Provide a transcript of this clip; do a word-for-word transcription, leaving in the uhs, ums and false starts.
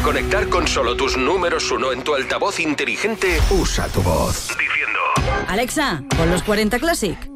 Para conectar con solo tus números uno en tu altavoz inteligente, usa tu voz. Diciendo: Alexa, pon los cuarenta Classic.